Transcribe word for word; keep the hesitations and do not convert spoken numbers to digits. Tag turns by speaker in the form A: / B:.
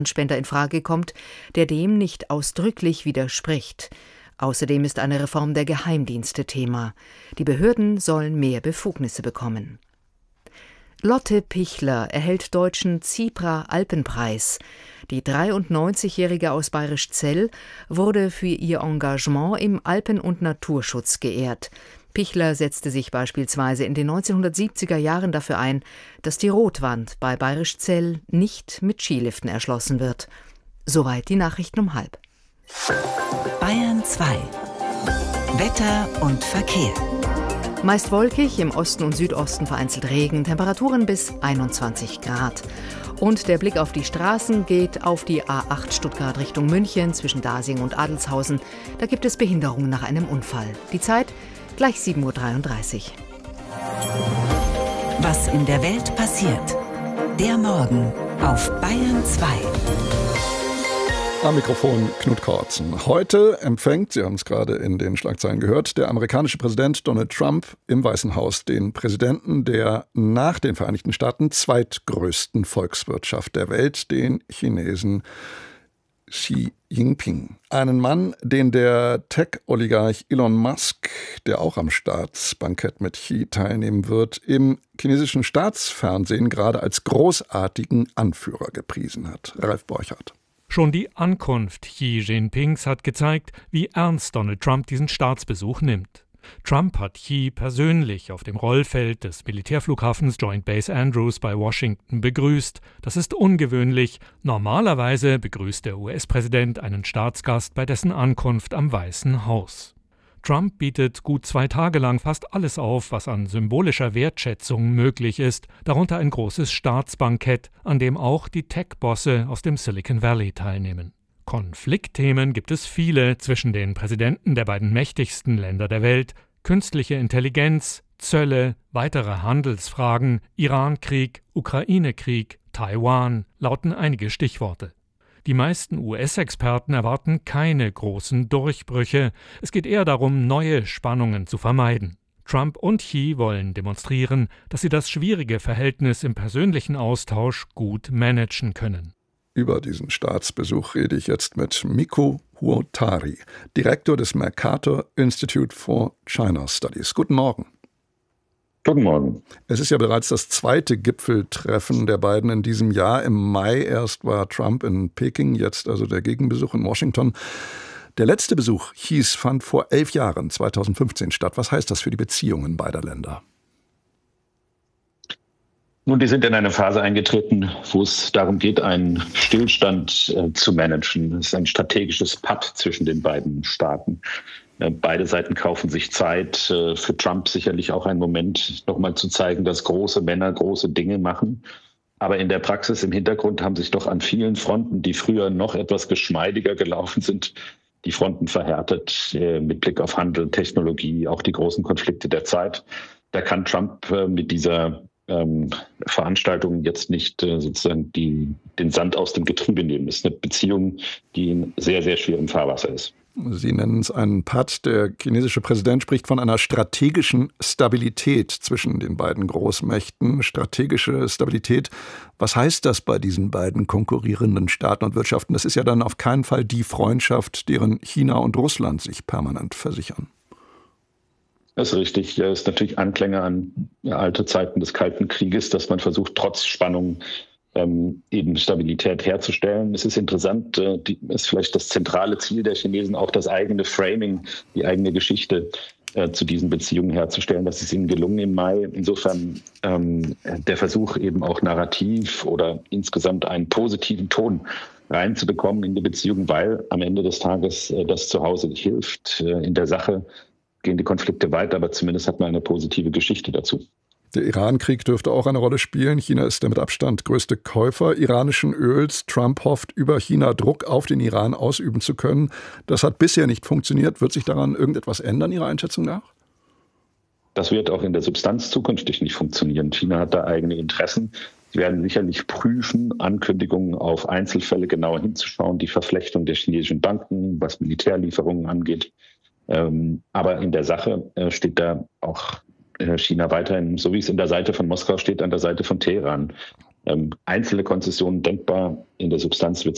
A: Spender in Frage kommt, der dem nicht ausdrücklich widerspricht. Außerdem ist eine Reform der Geheimdienste Thema. Die Behörden sollen mehr Befugnisse bekommen. Lotte Pichler erhält deutschen Zipra-Alpenpreis. Die dreiundneunzigjährige aus Bayrischzell wurde für ihr Engagement im Alpen- und Naturschutz geehrt. Pichler setzte sich beispielsweise in den neunzehnhundertsiebziger Jahren dafür ein, dass die Rotwand bei Bayrischzell nicht mit Skiliften erschlossen wird. Soweit die Nachrichten um halb.
B: Bayern zwei. Wetter und Verkehr.
A: Meist wolkig, im Osten und Südosten vereinzelt Regen, Temperaturen bis einundzwanzig Grad. Und der Blick auf die Straßen geht auf die A acht Stuttgart Richtung München zwischen Dasing und Adelzhausen. Da gibt es Behinderungen nach einem Unfall. Die Zeit gleich sieben Uhr dreiunddreißig.
B: Was in der Welt passiert. Der Morgen auf Bayern zwei.
C: Am Mikrofon Knut Kortzen. Heute empfängt, Sie haben es gerade in den Schlagzeilen gehört, der amerikanische Präsident Donald Trump im Weißen Haus den Präsidenten der nach den Vereinigten Staaten zweitgrößten Volkswirtschaft der Welt, den Chinesen Xi Jinping. Einen Mann, den der Tech-Oligarch Elon Musk, der auch am Staatsbankett mit Xi teilnehmen wird, im chinesischen Staatsfernsehen gerade als großartigen Anführer gepriesen hat. Ralf Borchardt.
D: Schon die Ankunft Xi Jinpings hat gezeigt, wie ernst Donald Trump diesen Staatsbesuch nimmt. Trump hat Xi persönlich auf dem Rollfeld des Militärflughafens Joint Base Andrews bei Washington begrüßt. Das ist ungewöhnlich. Normalerweise begrüßt der U S-Präsident einen Staatsgast bei dessen Ankunft am Weißen Haus. Trump bietet gut zwei Tage lang fast alles auf, was an symbolischer Wertschätzung möglich ist, darunter ein großes Staatsbankett, an dem auch die Tech-Bosse aus dem Silicon Valley teilnehmen. Konfliktthemen gibt es viele zwischen den Präsidenten der beiden mächtigsten Länder der Welt: künstliche Intelligenz, Zölle, weitere Handelsfragen, Irankrieg, Ukraine-Krieg, Taiwan lauten einige Stichworte. Die meisten U S-Experten erwarten keine großen Durchbrüche. Es geht eher darum, neue Spannungen zu vermeiden. Trump und Xi wollen demonstrieren, dass sie das schwierige Verhältnis im persönlichen Austausch gut managen können.
C: Über diesen Staatsbesuch rede ich jetzt mit Miku Huotari, Direktor des Mercator Institute for China Studies. Guten Morgen.
E: Guten Morgen.
C: Es ist ja bereits das zweite Gipfeltreffen der beiden in diesem Jahr. Im Mai erst war Trump in Peking, jetzt also der Gegenbesuch in Washington. Der letzte Besuch Xis fand vor elf Jahren, zweitausendfünfzehn, statt. Was heißt das für die Beziehungen beider Länder?
E: Nun, die sind in eine Phase eingetreten, wo es darum geht, einen Stillstand äh, zu managen. Es ist ein strategisches Patt zwischen den beiden Staaten. Äh, beide Seiten kaufen sich Zeit. Äh, für Trump sicherlich auch ein Moment, nochmal zu zeigen, dass große Männer große Dinge machen. Aber in der Praxis im Hintergrund haben sich doch an vielen Fronten, die früher noch etwas geschmeidiger gelaufen sind, die Fronten verhärtet, äh, mit Blick auf Handel, Technologie, auch die großen Konflikte der Zeit. Da kann Trump äh, mit dieser Ähm, Veranstaltungen jetzt nicht äh, sozusagen die, den Sand aus dem Getriebe nehmen. Das ist eine Beziehung, die in sehr, sehr schwerem Fahrwasser ist.
C: Sie nennen es einen Patt. Der chinesische Präsident spricht von einer strategischen Stabilität zwischen den beiden Großmächten. Strategische Stabilität. Was heißt das bei diesen beiden konkurrierenden Staaten und Wirtschaften? Das ist ja dann auf keinen Fall die Freundschaft, deren China und Russland sich permanent versichern.
E: Das ist richtig. Das ist natürlich Anklänge an alte Zeiten des Kalten Krieges, dass man versucht, trotz Spannung ähm, eben Stabilität herzustellen. Es ist interessant, äh, die, ist vielleicht das zentrale Ziel der Chinesen, auch das eigene Framing, die eigene Geschichte äh, zu diesen Beziehungen herzustellen. Das ist ihnen gelungen im Mai. Insofern ähm, der Versuch, eben auch narrativ oder insgesamt einen positiven Ton reinzubekommen in die Beziehung, weil am Ende des Tages äh, das zu Hause hilft. Äh, in der Sache gehen die Konflikte weiter, aber zumindest hat man eine positive Geschichte dazu.
C: Der Irankrieg dürfte auch eine Rolle spielen. China ist der mit Abstand größte Käufer iranischen Öls. Trump hofft, über China Druck auf den Iran ausüben zu können. Das hat bisher nicht funktioniert. Wird sich daran irgendetwas ändern, Ihrer Einschätzung nach?
E: Das wird auch in der Substanz zukünftig nicht funktionieren. China hat da eigene Interessen. Sie werden sicherlich prüfen, Ankündigungen auf Einzelfälle genauer hinzuschauen, die Verflechtung der chinesischen Banken, was Militärlieferungen angeht. Ähm, aber in der Sache äh, steht da auch äh, China weiterhin, so wie es in der Seite von Moskau steht, an der Seite von Teheran. Ähm, einzelne Konzessionen denkbar, in der Substanz wird